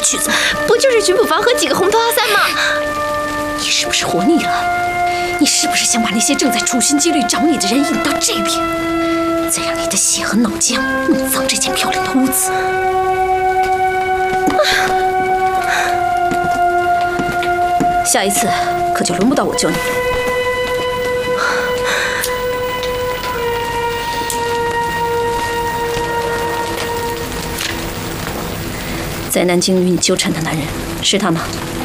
曲子吗？ 不就是巡捕房和几个红头阿三吗？ 你是不是活腻了？你是不是想把那些正在处心积虑找你的人引到这边，再让你的血和脑浆弄脏这间漂亮的屋子？下一次可就轮不到我救你了。在南京与你纠缠的男人是他吗？